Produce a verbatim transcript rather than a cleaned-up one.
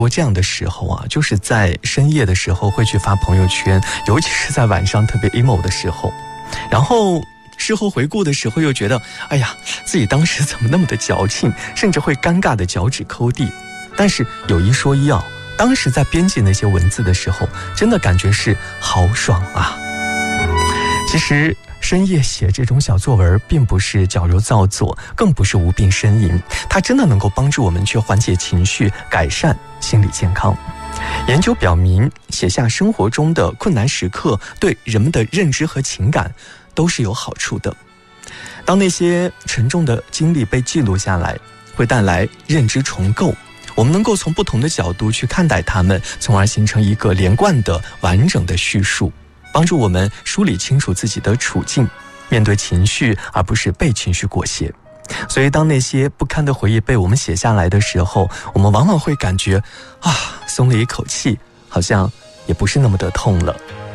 我这样的时候啊，就是在深夜的时候会去发朋友圈，尤其是在晚上特别 emo 的时候，然后事后回顾的时候又觉得，哎呀，自己当时怎么那么的矫情，甚至会尴尬的脚趾抠地。但是有一说一啊，当时在编辑那些文字的时候，真的感觉是豪爽啊。其实深夜写这种小作文并不是矫揉造作，更不是无病呻吟，它真的能够帮助我们去缓解情绪，改善心理健康。研究表明，写下生活中的困难时刻对人们的认知和情感都是有好处的。当那些沉重的经历被记录下来，会带来认知重构，我们能够从不同的角度去看待它们，从而形成一个连贯的完整的叙述，帮助我们梳理清楚自己的处境，面对情绪而不是被情绪裹挟。所以当那些不堪的回忆被我们写下来的时候，我们往往会感觉啊，松了一口气，好像也不是那么的痛了。